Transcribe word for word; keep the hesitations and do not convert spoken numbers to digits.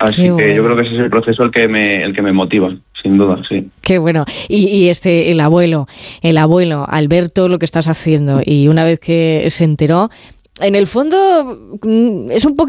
Así Qué que bueno. yo creo que ese es el proceso el que me, el que me motiva, sin duda, sí. Qué bueno. Y, y este, el abuelo, el abuelo, al ver todo lo que estás haciendo y una vez que se enteró, en el fondo mm, es un poquito